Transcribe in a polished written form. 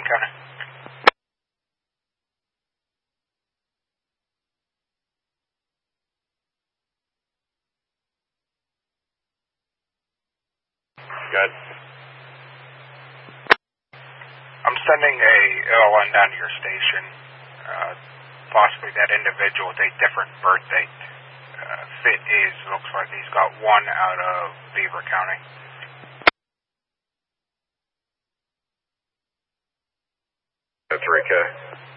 County. Good. I'm sending a LN down to your station. Possibly that individual with a different birth date. Fit is, looks like he's got 1 out of Beaver County. That's 3K.